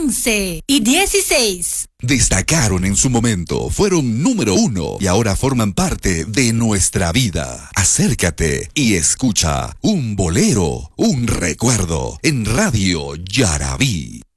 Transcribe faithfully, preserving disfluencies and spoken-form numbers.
once y dieciséis. Destacaron en su momento, fueron número uno y ahora forman parte de nuestra vida. Acércate y escucha un bolero, un recuerdo en Radio Yarabí.